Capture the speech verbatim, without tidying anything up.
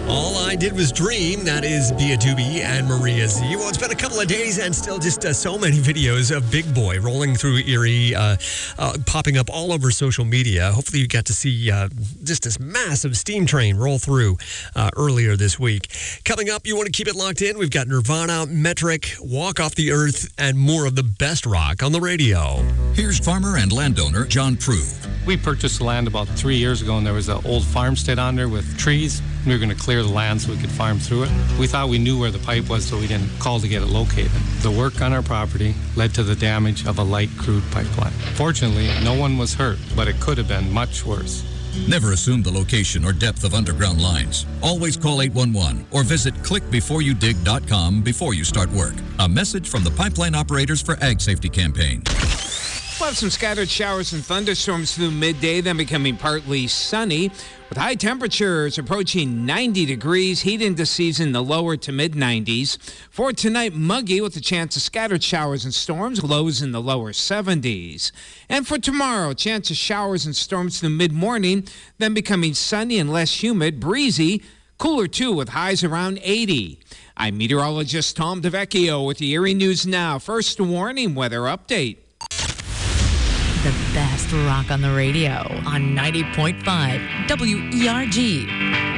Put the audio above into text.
All I Did Was Dream. That is Bia Doobie and Maria Z. Well, it's been a couple of days and still just uh, so many videos of Big Boy rolling through Erie, uh, uh, popping up all over social media. Hopefully you got to see uh, just this massive steam train roll through uh, earlier this week. Coming up, you want to keep it locked in. We've got Nirvana, Metric, Walk Off the Earth, and more of the best rock on the radio. Here's farmer and landowner John Prue. We purchased the land about three years ago, and there was an old farmstead on there with trees. We were going to clear the land so we could farm through it. We thought we knew where the pipe was, so we didn't call to get it located. The work on our property led to the damage of a light crude pipeline. Fortunately, no one was hurt, but it could have been much worse. Never assume the location or depth of underground lines. Always call eight one one or visit click before you dig dot com before you start work. A message from the Pipeline Operators for Ag Safety Campaign. We'll have some scattered showers and thunderstorms through midday, then becoming partly sunny, with high temperatures approaching ninety degrees, heat into season the lower to mid nineties. For tonight, muggy with a chance of scattered showers and storms, lows in the lower seventies. And for tomorrow, chance of showers and storms through mid-morning, then becoming sunny and less humid, breezy, cooler too with highs around eighty. I'm meteorologist Tom DeVecchio with the Erie News Now. First warning weather update. The best rock on the radio on ninety point five W E R G.